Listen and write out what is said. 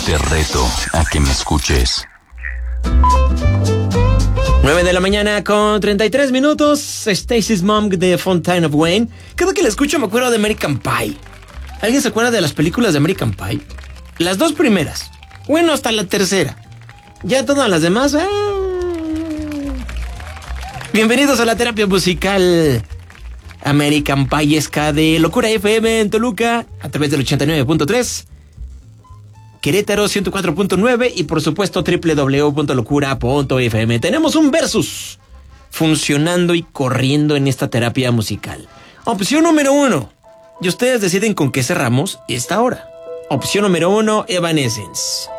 Te reto a que me escuches. 9 de la mañana con 33 minutos. Stacy's Mom de Fountain of Wayne. Cada que la escucho me acuerdo de American Pie. ¿Alguien se acuerda de las películas de American Pie? Las dos primeras. Bueno, hasta la tercera. Ya todas las demás... Bienvenidos a la terapia musical American Pie-esca de Locura FM en Toluca a través del 89.3, Querétaro 104.9 y por supuesto www.locura.fm. Tenemos un versus funcionando y corriendo en esta terapia musical. Opción número 1. Y ustedes deciden con qué cerramos esta hora. Opción número 1, Evanescence.